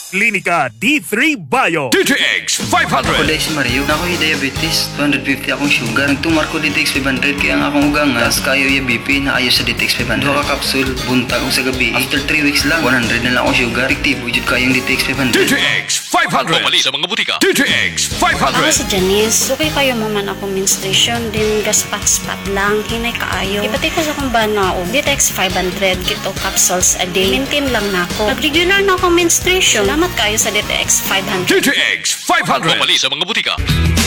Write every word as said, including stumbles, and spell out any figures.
Klinika D three Bio. D T X five Ako hundred. dahil si Mario, na ako'y diabetes, two fifty akong sugar. Nagtumar ko D T X five hundred, kaya ang akong ugang as kayo yung B P na ayos sa D T X five hundred. Duha ka kapsul, buntag ko sa gabi. After three weeks lang, one hundred na lang akong sugar. Efektibo jud kayong D T X five D hundred. T X five hundred. Pamali sa mga butika. D T X five Ako hundred. si Janice. Okay kayo mo man ako menstruation, din gaspat-spat lang, hinay kaayo. Ipatay ko sa kong banao, D T X five hundred, kito capsules a day. Maintain lang na ako. Nag-regular na ako menstruation. Salamat kayo sa D T X five hundred. D T X five hundred. Pamali sa mga butika.